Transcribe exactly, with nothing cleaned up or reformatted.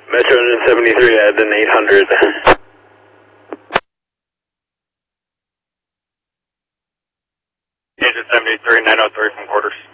Metro seventy-three, add an eight hundred. Agent seventy-three, nine oh three from quarters.